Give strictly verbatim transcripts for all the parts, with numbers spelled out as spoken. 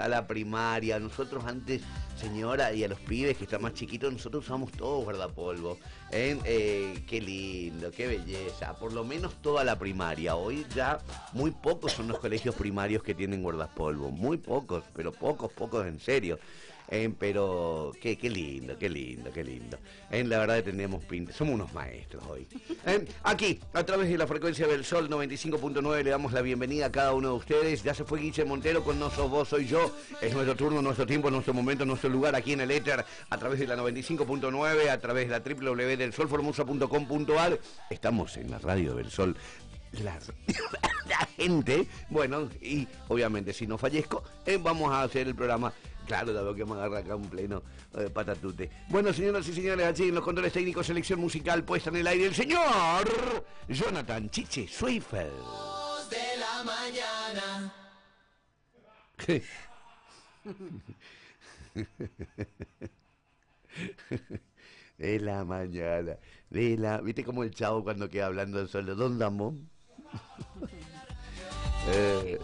a la primaria. Nosotros antes, señora, y a los pibes que están más chiquitos, nosotros usamos todo guardapolvo. ¿Eh? Eh, qué lindo, qué belleza. Por lo menos toda la primaria. Hoy ya muy pocos son los colegios primarios que tienen guardapolvo. Muy pocos, pero pocos, pocos en serio. Eh, pero qué, qué lindo, qué lindo, qué lindo. Eh, la verdad que tenemos pinta, somos unos maestros hoy. Eh, aquí, a través de la frecuencia del Sol noventa y cinco punto nueve, le damos la bienvenida a cada uno de ustedes. Ya se fue Guille Montero con No Sos Vos, Soy Yo. Es nuestro turno, nuestro tiempo, nuestro momento, nuestro lugar aquí en el éter, a través de la noventa y cinco punto nueve, a través de la doble u doble u doble u punto del sol formosa punto com punto ar. Estamos en la radio del Sol. La, la gente, bueno, y obviamente si no fallezco, eh, vamos a hacer el programa. Claro, dado que me agarra acá un pleno eh, patatute. Bueno, señoras y señores, allí en los controles técnicos, selección musical puesta en el aire, el señor Jonathan Chiche Swiffer. De la mañana. De la mañana, de la... ¿Viste como el chavo cuando queda hablando solo? ¿Dónde andamos? eh,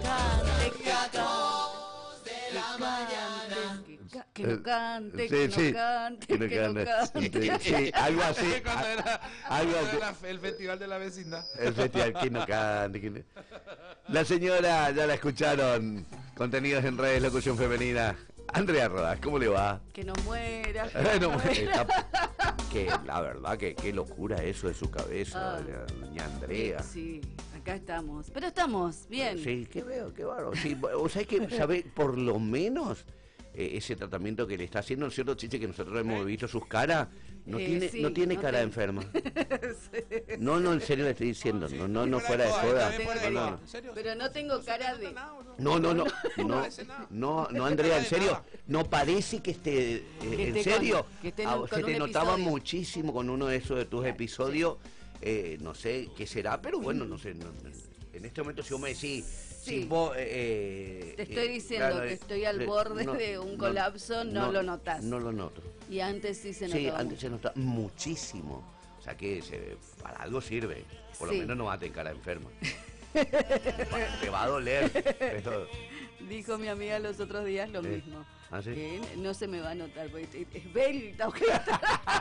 De la mañana. Que no cante, sí, que sí, no cante, que no que no cante. cante. Sí, algo así. Cuando era, Algo cuando que- era la- el festival de la vecindad. El festival, que no cante, que no... La señora, ya la escucharon, contenidos en redes, locución femenina. Andrea Rodas, ¿cómo le va? Que no muera. que Eh, no no, muera. está- que la verdad que qué locura eso de su cabeza, Ah. doña- doña Andrea. Sí, acá estamos. Pero estamos bien. Sí, qué veo, qué bárbaro. Sí, o sea, que sabe por lo menos eh, ese tratamiento que le está haciendo, el cierto Chiche, que nosotros hemos visto sus caras, no Eh, tiene, sí, no tiene no cara de tengo. enferma. Sí. No, no, en serio le estoy diciendo, no, no, no fuera de joda. No, no, ¿En serio? Pero no tengo cara de... no, no, no, No no, parece nada. no, no, Andrea, en serio, no parece que esté, eh, Que en esté serio, con- que esté en Ah, un- se con te un notaba episodio. muchísimo con uno de esos de tus episodios, eh, no sé qué será, pero bueno, no sé, no- en este momento si vos me decís, si vos, eh, Te estoy eh, diciendo claro, que eh, estoy al eh, borde de un colapso, no lo notás. No lo noto. Y antes sí se notaba. Sí, antes mucho. se nota muchísimo. O sea que se, para algo sirve. Por Sí. lo menos no va a tener cara enferma. Te va a doler. Pero, Dijo mi amiga los otros días lo Eh, mismo. ¿ah, sí? Que no se me va a notar, porque es belta, ojeta.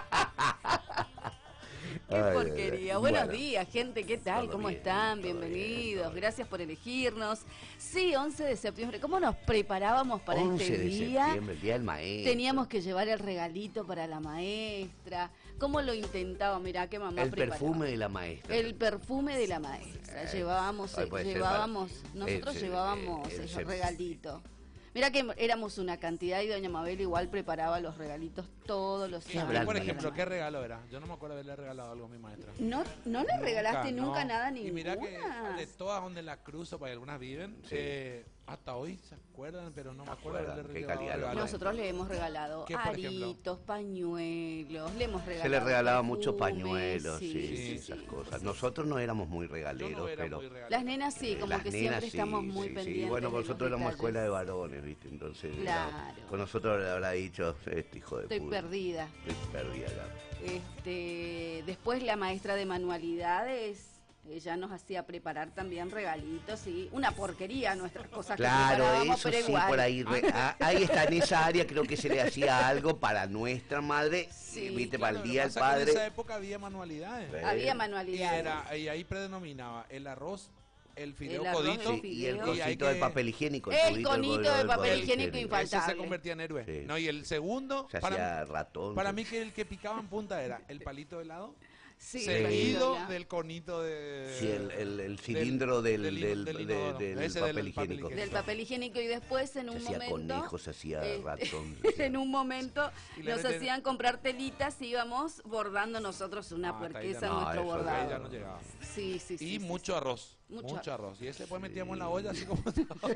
Qué Ay, porquería. ay, Buenos bueno. días, gente. ¿Qué tal? Todo ¿Cómo bien, están? todo bien, Bienvenidos. todo bien. Gracias por elegirnos. Sí, once de septiembre. ¿Cómo nos preparábamos para once este de día? septiembre, el día del maestro. Teníamos que llevar el regalito para la maestra. ¿Cómo lo intentaba? Mirá qué mamá El preparaba. perfume de la maestra. El perfume de la maestra. Llevábamos, Ay, puede ser llevábamos, para- nosotros ese, llevábamos eh, el ese- regalito. Mira que éramos una cantidad y doña Mabel igual preparaba los regalitos todos los ¿Qué años. habrán Por para ejemplo, la ¿qué regalo era? Yo no me acuerdo haberle regalado algo a mi maestra. ¿No, no le regalaste nunca, no. nada Y ninguna? mira que de todas donde la cruzo, para algunas viven, Sí. eh, hasta hoy se acuerdan, pero no me acuerdo acuerdan, haberle qué regalado calidad lo regalo. Nosotros le hemos regalado ¿Qué, por ejemplo? aritos, pañuelos, le hemos regalado Se le regalaba perfumes, muchos pañuelos, sí, sí, sí, esas sí, cosas. sí. Nosotros no éramos muy Yo regaleros, no era pero... muy regalado. Las nenas sí, Eh, como las que nenas, siempre sí, estamos muy sí, pendientes. sí. Bueno, de los nosotros éramos detalles. escuela de varones, ¿viste? Entonces, Claro. era- con nosotros le habrá dicho, este hijo de Estoy puta. perdida. Estoy perdida ya. Este, después la maestra de manualidades, ella nos hacía preparar también regalitos y una porquería nuestras cosas que Claro, preparábamos, eso pero sí, igual. por ahí, re- ah, ahí está, en esa área creo que se le hacía algo para nuestra madre, Sí, ¿viste? Claro, para el lo día que del pasa es que en esa padre. época había manualidades. Sí. Había Y, manualidades. era, y ahí predominaba el arroz, el fideo El arroz, codito. el Sí, y el fideo. Y hay cosito de que- papel higiénico. El tubito conito código de del papel higiénico Ese infaltable. se convertía en héroe. Sí. No, y el segundo, Se para, hacía ratón. para mí que el que picaba en punta era el palito de helado, Sí, seguido Marcela. del conito de... Sí, el, el, el cilindro del, del, del- del, del de- inodoro. del Ese papel del higiénico. papel Del papel higiénico y después en Se un hacía momento conejo, se hacía este, ratón. se hacía- en un momento Y le nos meten- hacían comprar telitas y íbamos bordando nosotros una No, hasta ahí puerquesa ya en no. nuestro No, eso bordado. Ahí ya no llegaba. Sí, sí, sí. Y sí, mucho sí. arroz. Mucho Mucho, arroz. Y ese después metíamos en la olla así como...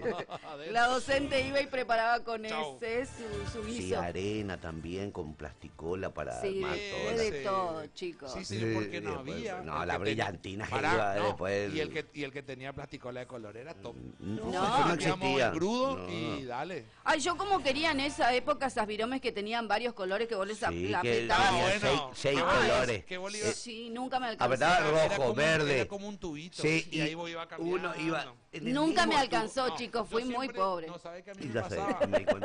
La docente iba y preparaba con Chau. ese su, su Sí, guiso. arena también con plasticola para Sí, armar de- todo. de Sí. todo, chicos. Sí, sí, Sí, porque no después, había. no, el la que brillantina que Pará, iba no, después. Y el, que, y el que tenía plasticola de color era top. No, No, eso no Metíamos existía. el crudo No. y dale. Ay, yo como quería en esa época esas viromes que tenían varios colores que vos les Sí, ap- que apretabas. tenía bueno. seis, seis Qué colores. Qué bolívar. Eh, Sí, nunca me alcanzó. apretaba Era- rojo, era como, verde. Era como un tubito. Sí, y, ahí y- vos uno iba cambiando. Uno iba en el Nunca mismo me tubo. alcanzó, No, chicos, yo fui muy siempre- pobre. No, ¿sabe qué a mí Y me ya sé, pasaba? me di cuenta.